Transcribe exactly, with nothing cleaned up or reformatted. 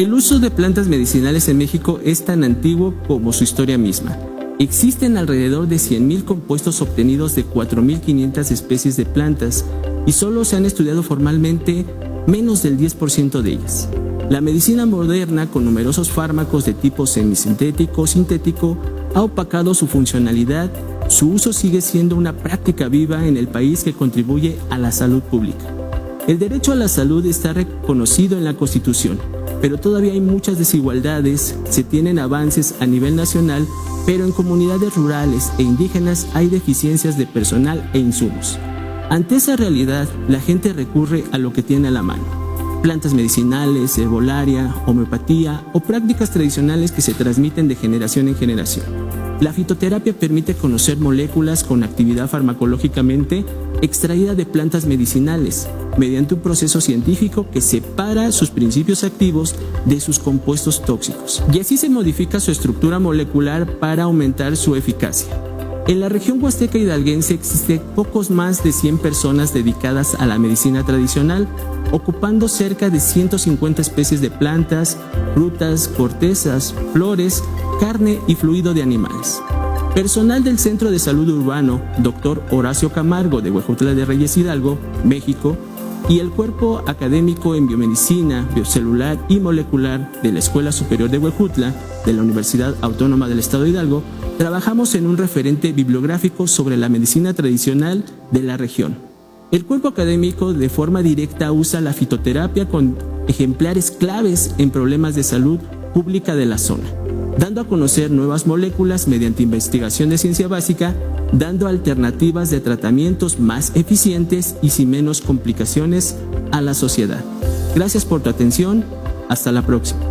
El uso de plantas medicinales en México es tan antiguo como su historia misma. Existen alrededor de cien mil compuestos obtenidos de cuatro mil quinientas especies de plantas y solo se han estudiado formalmente menos del diez por ciento de ellas. La medicina moderna, con numerosos fármacos de tipo semisintético o sintético, ha opacado su funcionalidad. Su uso sigue siendo una práctica viva en el país que contribuye a la salud pública. El derecho a la salud está reconocido en la Constitución, pero todavía hay muchas desigualdades. Se tienen avances a nivel nacional, pero en comunidades rurales e indígenas hay deficiencias de personal e insumos. Ante esa realidad, la gente recurre a lo que tiene a la mano: plantas medicinales, herbolaria, homeopatía o prácticas tradicionales que se transmiten de generación en generación. La fitoterapia permite conocer moléculas con actividad farmacológicamente extraída de plantas medicinales mediante un proceso científico que separa sus principios activos de sus compuestos tóxicos, y así se modifica su estructura molecular para aumentar su eficacia. En la región huasteca hidalguense existen pocos más de cien personas dedicadas a la medicina tradicional, ocupando cerca de ciento cincuenta especies de plantas, frutas, cortezas, flores, carne y fluido de animales. Personal del Centro de Salud Urbano, doctor Horacio Camargo, de Huejutla de Reyes, Hidalgo, México, y el cuerpo académico en biomedicina, biocelular y molecular de la Escuela Superior de Huejutla, de la Universidad Autónoma del Estado de Hidalgo, trabajamos en un referente bibliográfico sobre la medicina tradicional de la región. El cuerpo académico de forma directa usa la fitoterapia con ejemplares claves en problemas de salud pública de la zona, dando a conocer nuevas moléculas mediante investigación de ciencia básica, dando alternativas de tratamientos más eficientes y sin menos complicaciones a la sociedad. Gracias por tu atención. Hasta la próxima.